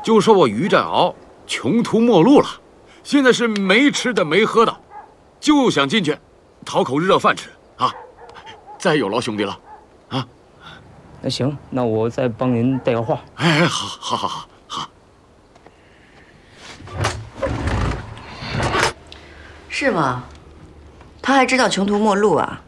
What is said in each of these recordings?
就说我于占鳌穷途末路了，现在是没吃的没喝的，就想进去讨口热饭吃啊！再有劳兄弟了，啊！ 那行，那我再帮您带个话。 哎，好。 是吗？他还知道穷途末路啊？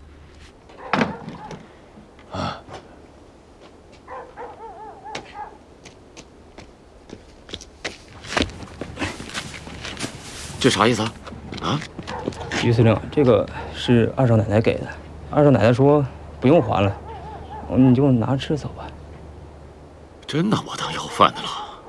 这啥意思啊？啊？ 于司令，这个是二少奶奶给的。二少奶奶说不用还了，你就拿吃走吧。 真拿我当要饭的了？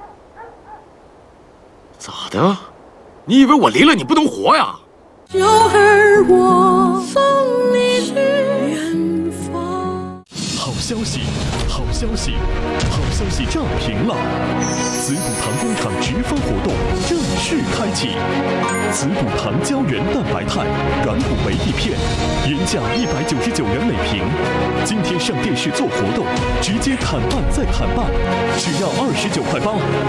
咋的？你以为我离了你不能活呀？ 就儿我送你去远方。 好消息，好消息，好消息炸屏了！子补堂工厂直发活动正式开启。子补堂胶原蛋白肽软骨维 D 片，原价199元每瓶，今天上电视做活动，直接砍半再砍半，只要29块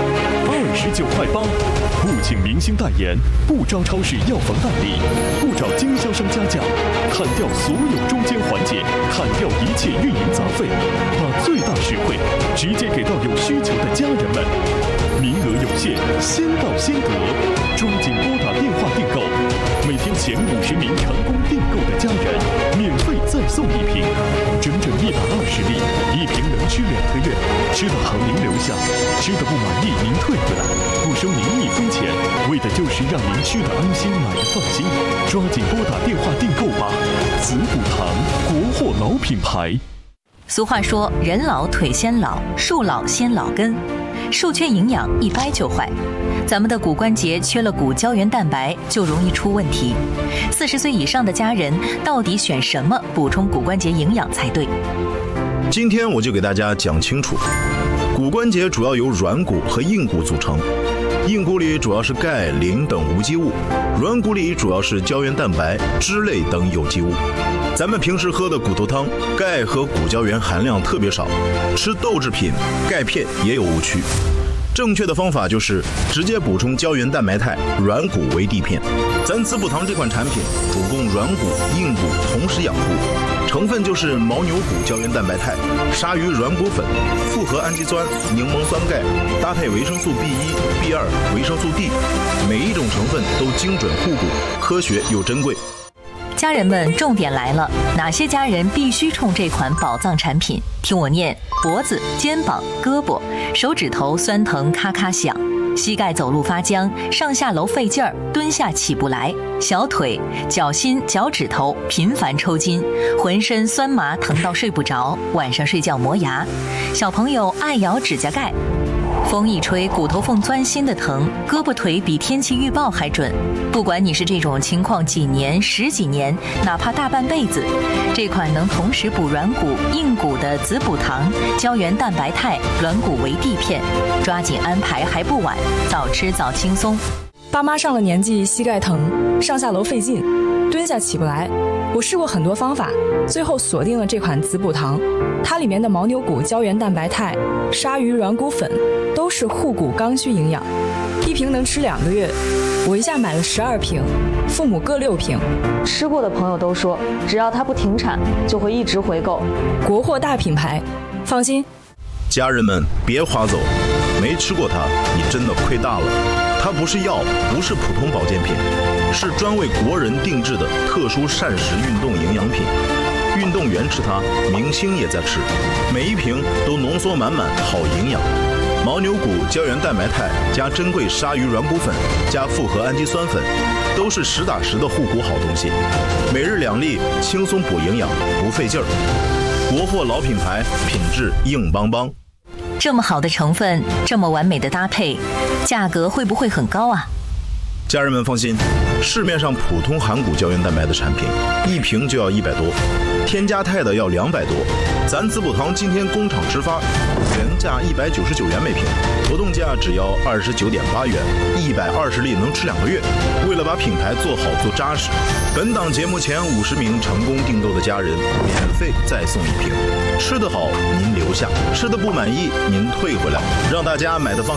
8，29块8。不请明星代言，不招超市药房代理，不找经销商加价，砍掉所有中间环节，砍掉一切运营杂费，把最大实惠直接给到有需求的家人们。名额有限，先到先得，抓紧拨打电话订购。每天前50名成功订购的家人，免费再送1瓶，整整120粒，1瓶能吃2个月。吃的好您留下，吃的不满意您退回来，不收您1分钱，为的就是让您吃的安心，买的放心。抓紧拨打电话订购吧！子补堂，国货老品牌。 俗话说，人老腿先老，树老先老根。树缺营养，一掰就坏。咱们的骨关节缺了骨胶原蛋白，就容易出问题。40岁以上的家人到底选什么补充骨关节营养才对？ 今天我就给大家讲清楚。骨关节主要由软骨和硬骨组成，硬骨里主要是钙、磷等无机物，软骨里主要是胶原蛋白、脂类等有机物。咱们平时喝的骨头汤，钙和骨胶原含量特别少，吃豆制品、钙片也有误区。正确的方法就是直接补充胶原蛋白肽软骨维 D 片。咱子补堂这款产品主攻软骨、硬骨同时养护，成分就是牦牛骨胶原蛋白肽、鲨鱼软骨粉、复合氨基酸、柠檬酸钙，搭配维生素 B1、B2、维生素 D， 每一种成分都精准护骨，科学又珍贵。 家人们，重点来了，哪些家人必须冲这款宝藏产品？听我念：脖子、肩膀、胳膊、手指头酸疼咔咔响，膝盖走路发僵，上下楼费劲儿，蹲下起不来，小腿、脚心、脚趾头频繁抽筋，浑身酸麻疼到睡不着，晚上睡觉磨牙，小朋友爱咬指甲盖。风一吹，骨头缝钻心的疼，胳膊腿比天气预报还准。不管你是这种情况几年、10几年，哪怕大半辈子，这款能同时补软骨、硬骨的子补堂胶原蛋白肽软骨维 D 片，抓紧安排还不晚，早吃早轻松。 爸妈上了年纪，膝盖疼，上下楼费劲，蹲下起不来。我试过很多方法，最后锁定了这款子补堂。它里面的牦牛骨胶原蛋白肽、鲨鱼软骨粉都是护骨刚需营养，1瓶能吃2个月。我一下买了12瓶，父母各6瓶。 吃过的朋友都说，只要它不停产，就会一直回购。 国货大品牌，放心。 家人们别划走，没吃过它，你真的亏大了。它不是药，不是普通保健品，是专为国人定制的特殊膳食运动营养品。运动员吃它，明星也在吃，每一瓶都浓缩满满好营养。牦牛骨胶原蛋白肽加珍贵鲨鱼软骨粉加复合氨基酸粉，都是实打实的护骨好东西。每日2粒，轻松补营养，不费劲儿。国货老品牌，品质硬邦邦。 这么好的成分，这么完美的搭配，价格会不会很高啊？ 家人们放心，市面上普通含骨胶原蛋白的产品，1瓶就要100多，添加肽的要200多。咱子补堂今天工厂直发，原价199元每瓶，活动价只要29.8元，120粒能吃2个月。为了把品牌做好做扎实，本档节目前50名成功订购的家人，免费再送1瓶。吃得好您留下，吃得不满意您退回来，让大家买的放